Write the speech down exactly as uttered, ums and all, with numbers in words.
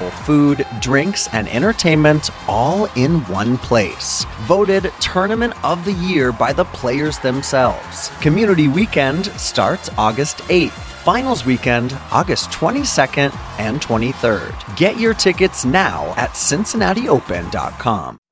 incredible food, drinks, and entertainment all in one place. Voted Tournament of the Year by the players themselves. Community Weekend starts August eighth. Finals Weekend, August twenty-second and twenty-third. Get your tickets now at cincinnati open dot com.